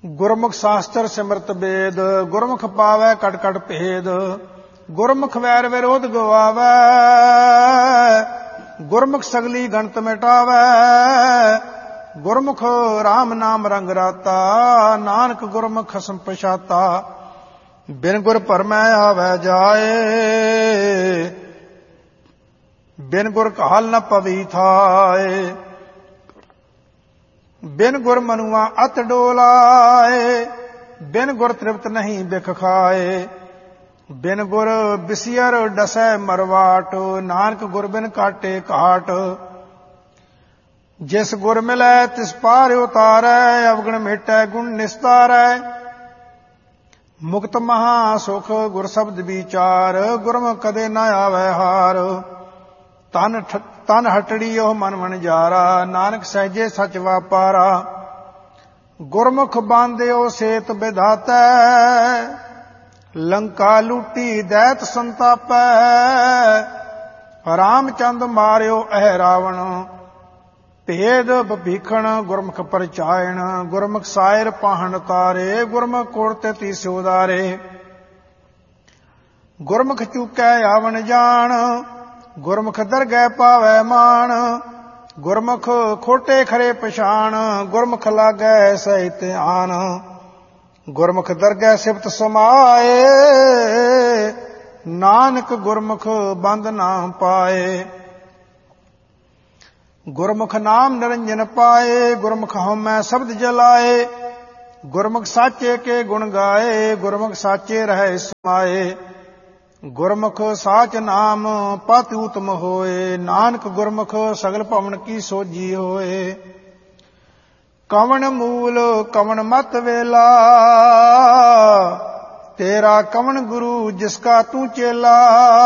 ਗੁਰਮੁਖ ਸ਼ਾਸਤਰ ਸਿਮਰਤ ਵੇਦ, ਗੁਰਮੁਖ ਪਾਵੈ ਕਟ ਕਟ ਭੇਦ। ਗੁਰਮੁਖ ਵੈਰ ਵਿਰੋਧ ਗਵਾਵੈ, ਗੁਰਮੁਖ ਸਗਲੀ ਗਣਤ ਮਿਟਾਵੈ। ਗੁਰਮੁਖ ਰਾਮ ਨਾਮ ਰੰਗ ਰਾਤਾ, ਨਾਨਕ ਗੁਰਮੁਖ ਖਸਮ ਪਛਾਤਾ। ਬਿਨ ਗੁਰ ਭਰਮੈ ਆਵੈ ਜਾਏ, ਬਿਨ ਗੁਰ ਕਾਲ ਨ ਪਵੀ ਥਾਏ। ਬਿਨ ਗੁਰ ਮਨੁਆ ਅਤ ਡੋਲਾਏ, ਬਿਨ ਗੁਰ ਤ੍ਰਿਪਤ ਨਹੀਂ ਬਿਖ ਖਾਏ। ਬਿਨ ਗੁਰ ਬਿਸਿਅਰ ਡਸੈ ਮਰਵਾਟ, ਨਾਨਕ ਗੁਰ ਬਿਨ ਕਾਟੇ ਘਾਟ। ਜਿਸ ਗੁਰ ਮਿਲੈ ਤਿਸ ਪਾਰ ਉਤਾਰੈ, ਅਵਗੁਣ ਮਿਟੈ ਗੁਣ ਨਿਸਤਾਰੈ। ਮੁਕਤ ਮਹਾ ਸੁਖ ਗੁਰ ਸ਼ਬਦ ਵਿਚਾਰ, ਗੁਰਮੁਖ ਕਦੇ ਨ ਆਵੈ ਹਾਰ। ਤਨ ਹਟੜੀ ਉਹ ਮਨ ਵਣਜਾਰਾ, ਨਾਨਕ ਸਹਿਜੇ ਸਚ ਵਾਪਾਰਾ। ਗੁਰਮੁਖ ਬਾਂਧਿਓ ਸੇਤ ਵਿਧਾਤੈ, ਲੰਕਾ ਲੂਟੀ ਦੈਤ ਸੰਤਾਪੈ। ਰਾਮਚੰਦ ਮਾਰਿਓ ਅਹਿ ਰਾਵਣ, ਭੇਦ ਭੀਖਣ ਗੁਰਮੁਖ ਪਰਚਾਇਣ। ਗੁਰਮੁਖ ਸਾਇਰ ਪਾਹਣ ਤਾਰੇ, ਗੁਰਮੁਖ ਕੋੜ ਤੇ ਤੀਸਿਓ ਉਦਾਰੇ। ਗੁਰਮੁਖ ਚੂਕੈ ਆਵਣ ਜਾਣ, ਗੁਰਮੁਖ ਦਰਗਹਿ ਪਾਵੈ ਮਾਣ। ਗੁਰਮੁਖ ਖੋਟੇ ਖਰੇ ਪਛਾਣ, ਗੁਰਮੁਖ ਲਾਗੈ ਸਹਿ ਧਿਆਨ। ਗੁਰਮੁਖ ਦਰਗਹਿ ਸਿਫਤ ਸਮਾਏ, ਨਾਨਕ ਗੁਰਮੁਖ ਬੰਦ ਨਾ ਪਾਏ। ਗੁਰਮੁਖ ਨਾਮ ਨਿਰੰਜਨ ਪਾਏ, ਗੁਰਮੁਖ ਹਉਮੈ ਸ਼ਬਦ ਜਲਾਏ। ਗੁਰਮੁਖ ਸਾਚੇ ਕੇ ਗੁਣ ਗਾਏ, ਗੁਰਮੁਖ ਸਾਚੇ ਰਹਿ ਸਮਾਏ। ਗੁਰਮੁਖ ਸਾਚ ਨਾਮ ਪਤਿ ਉਤਮ ਹੋਏ, ਨਾਨਕ ਗੁਰਮੁਖ ਸਗਲ ਭਵਨ ਕੀ ਸੋਜੀ ਹੋਏ। ਕਵਣ ਮੂਲ ਕਵਣ ਮਤ ਵੇਲਾ, ਤੇਰਾ ਕਵਣ ਗੁਰੂ ਜਿਸਕਾ ਤੂੰ ਚੇਲਾ।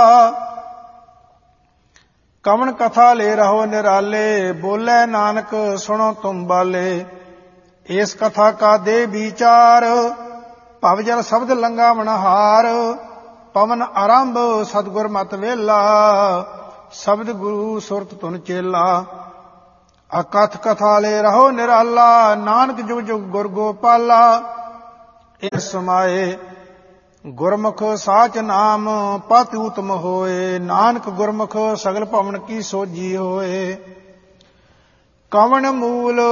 ਕਵਣ ਕਥਾ ਲੈ ਰਹੋ ਨਿਰਾਲੇ, ਬੋਲੇ ਨਾਨਕ ਸੁਣੋ ਤੁਮ ਬਾਲੇ। ਇਸ ਕਥਾ ਕਾ ਦੇ ਵਿਚਾਰ, ਭਵ ਜਲ ਸ਼ਬਦ ਲੰਘਾਵਣ ਹਾਰ। ਪਵਨ ਆਰੰਭ ਸਤਿਗੁਰ ਮਤ ਵੇਲਾ, ਸ਼ਬਦ ਗੁਰੂ ਸੁਰਤ ਧੁਨ ਚੇਲਾ। ਅਕਥ ਕਥਾ ਲੈ ਰਹੋ ਨਿਰਾਲਾ, ਨਾਨਕ ਜੁਗ ਜੁਗ ਗੁਰ ਗੋਪਾਲਾ। ਇਹ ਸਮਾਏ ਗੁਰਮੁਖ ਸਾਚ ਨਾਮ ਪਤਿ ਉਤਮ ਹੋਏ, ਨਾਨਕ ਗੁਰਮੁਖ ਸਗਲ ਭਵਨ ਕੀ ਸੋਜੀ ਹੋਏ। ਕਵਣ ਮੂਲ